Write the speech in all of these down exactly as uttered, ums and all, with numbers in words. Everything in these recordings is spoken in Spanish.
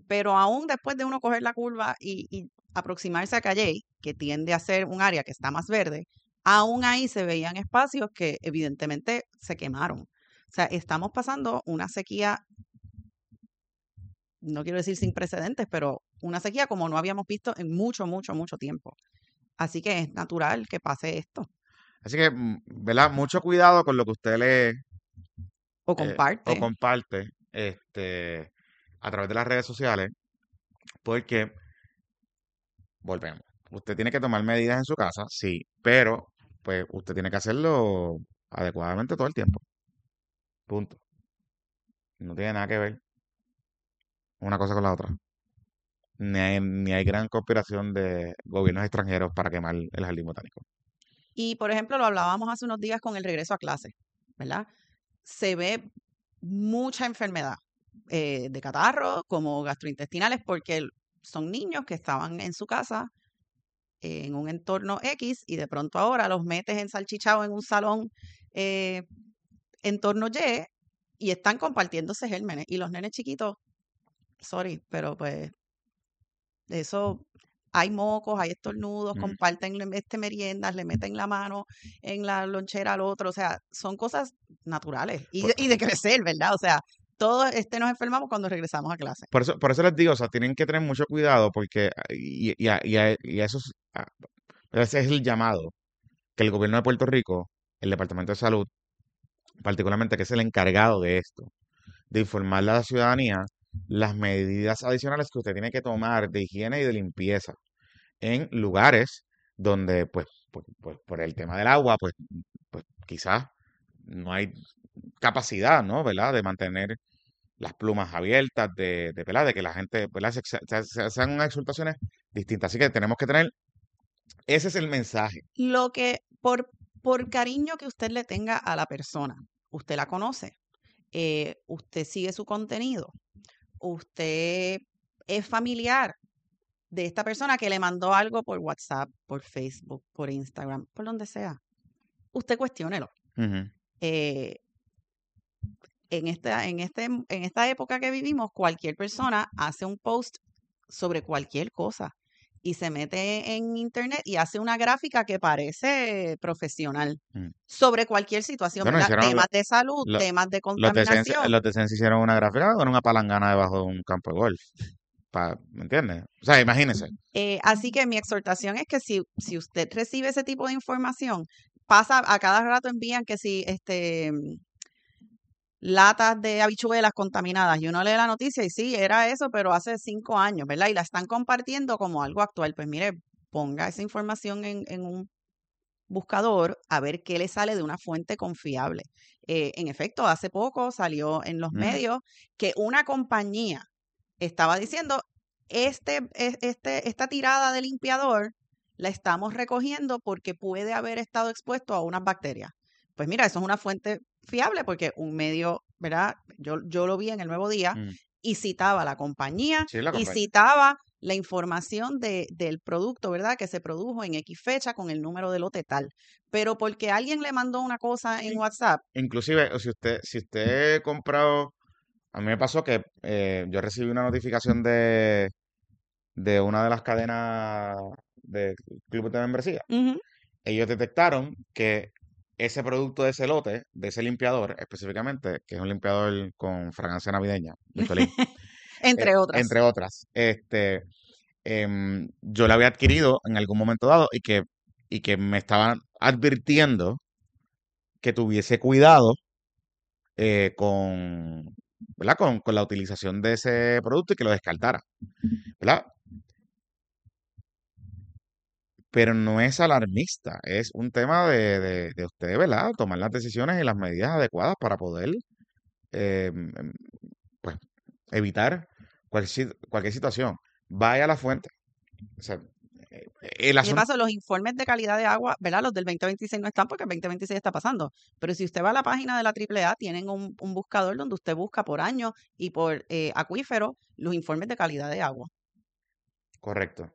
Pero aún después de uno coger la curva y, y aproximarse a Calley, que tiende a ser un área que está más verde, aún ahí se veían espacios que evidentemente se quemaron. O sea, estamos pasando una sequía, no quiero decir sin precedentes, pero una sequía como no habíamos visto en mucho, mucho, mucho tiempo. Así que es natural que pase esto. Así que, mm, ¿verdad? Mucho cuidado con lo que usted lee O eh, comparte. o comparte este, a través de las redes sociales, porque, volvemos, usted tiene que tomar medidas en su casa, sí, pero pues usted tiene que hacerlo adecuadamente todo el tiempo. Punto. No tiene nada que ver una cosa con la otra. Ni hay, ni hay gran conspiración de gobiernos extranjeros para quemar el jardín botánico. Y, por ejemplo, lo hablábamos hace unos días con el regreso a clase, ¿verdad? Se ve mucha enfermedad eh, de catarro como gastrointestinales porque son niños que estaban en su casa eh, en un entorno X y de pronto ahora los metes ensalchichados en un salón eh, entorno Y y están compartiéndose gérmenes. Y los nenes chiquitos, sorry, pero pues eso, hay mocos, hay estornudos, Mm. comparten le- este meriendas, le meten la mano en la lonchera al otro, o sea, son cosas naturales y Por, de, y de crecer, ¿verdad? O sea, todos este, nos enfermamos cuando regresamos a clase. por eso, por eso les digo, o sea, tienen que tener mucho cuidado porque, ah, y, y, a, y a- y a esos, a- ese es el llamado que el gobierno de Puerto Rico, el Departamento de Salud, particularmente, que es el encargado de esto, de informarle a la ciudadanía las medidas adicionales que usted tiene que tomar de higiene y de limpieza en lugares donde, pues, pues, pues, por el tema del agua, pues, pues quizás no hay capacidad, ¿no? ¿Verdad? De mantener las plumas abiertas, de, de, ¿verdad? De que la gente, ¿verdad? Se, se, se, se hagan unas exhortaciones distintas. Así que tenemos que tener, ese es el mensaje. Lo que, por, por cariño que usted le tenga a la persona, usted la conoce, eh, usted sigue su contenido, usted es familiar de esta persona que le mandó algo por WhatsApp, por Facebook, por Instagram, por donde sea. Usted cuestiónelo. Uh -huh. Eh, en, esta, en, este, en esta época que vivimos, cualquier persona hace un post sobre cualquier cosa y se mete en internet y hace una gráfica que parece profesional Uh-huh. sobre cualquier situación, Bueno, ¿verdad? hicieron lo, Temas de salud, lo, temas de los de Sense, contaminación. los de Sense hicieron una gráfica con una palangana debajo de un campo de golf. Pa, ¿me entiendes? O sea, imagínese. Eh, así que mi exhortación es que si, si usted recibe ese tipo de información, pasa a cada rato envían que si este latas de habichuelas contaminadas y uno lee la noticia y sí, era eso, pero hace cinco años, ¿verdad? Y la están compartiendo como algo actual. Pues mire, ponga esa información en, en un buscador a ver qué le sale de una fuente confiable. Eh, en efecto, hace poco salió en los Mm. medios que una compañía estaba diciendo, este, es- este, esta tirada de limpiador la estamos recogiendo porque puede haber estado expuesto a unas bacterias. Pues mira, eso es una fuente fiable porque un medio, ¿verdad? Yo, yo lo vi en el Nuevo Día Mm. y citaba la compañía Sí, la y compañía. citaba la información de, del producto, ¿verdad? Que se produjo en X fecha con el número de lote tal. Pero porque alguien le mandó una cosa en In- WhatsApp, Inclusive, o si usted, si usted compró, a mí me pasó que eh, yo recibí una notificación de, de una de las cadenas de clubes de membresía. ujú, Ellos detectaron que ese producto de ese lote, de ese limpiador específicamente, que es un limpiador con fragancia navideña, Michelin, eh, entre otras. entre otras, este, em, yo la había adquirido en algún momento dado y que, y que me estaban advirtiendo que tuviese cuidado eh, con, ¿verdad? Con, con la utilización de ese producto y que lo descartara, ¿verdad? Pero no es alarmista, es un tema de, de, de usted, ¿verdad? Tomar las decisiones y las medidas adecuadas para poder, eh, em, pues, evitar cualquier, cualquier situación. Vaya a la fuente. O sea, eh, el Y de asunto. paso, los informes de calidad de agua, ¿verdad? Los del dos mil veintiséis no están porque el dos mil veintiséis está pasando. Pero si usted va a la página de la triple A, tienen un, un buscador donde usted busca por año y por eh, acuífero los informes de calidad de agua. Correcto.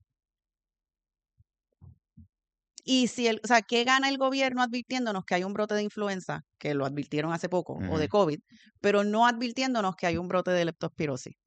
Y si el, o sea, ¿qué gana el gobierno advirtiéndonos que hay un brote de influenza, que lo advirtieron hace poco, o de Ujú. COVID, pero no advirtiéndonos que hay un brote de leptospirosis?